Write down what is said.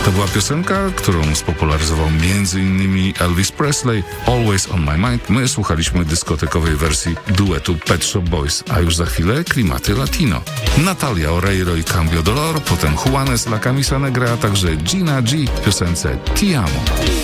To była piosenka, którą spopularyzował m.in. Elvis Presley, Always on My Mind. My słuchaliśmy dyskotekowej wersji duetu Pet Shop Boys, a już za chwilę klimaty latino. Natalia Oreiro i Cambio Dolor, potem Juanes La Camisa Negra, a także Gina G w piosence Ti Amo.